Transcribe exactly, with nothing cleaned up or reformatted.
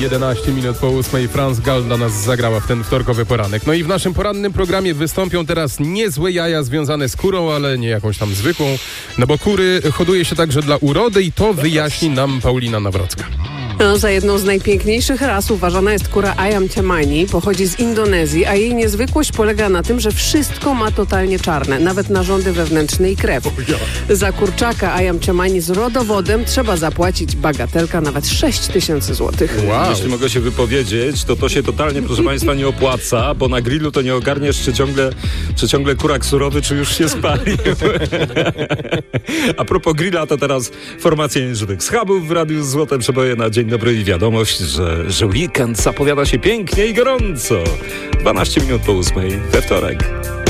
jedenaście minut po ósmej. Franz Gall dla nas zagrała w ten wtorkowy poranek. No i w naszym porannym programie wystąpią teraz niezłe jaja związane z kurą, ale nie jakąś tam zwykłą, no bo kury hoduje się także dla urody i to wyjaśni nam Paulina Nawrocka. No, za jedną z najpiękniejszych ras uważana jest kura Ayam Cemani. Pochodzi z Indonezji, a jej niezwykłość polega na tym, że wszystko ma totalnie czarne, nawet narządy wewnętrzne i krew. Za kurczaka Ayam Cemani z rodowodem trzeba zapłacić bagatelka nawet sześć tysięcy złotych. Wow. Jeśli mogę się wypowiedzieć, to to się totalnie, proszę Państwa, nie opłaca, bo na grillu to nie ogarniesz, czy ciągle, czy ciągle kurak surowy, czy już się spalił. A propos grilla, to teraz formacja Niżywych Schabów w Radiu Złote Przeboje na dzień dobry i wiadomość, że, że weekend zapowiada się pięknie i gorąco. dwanaście minut po ósmej we wtorek.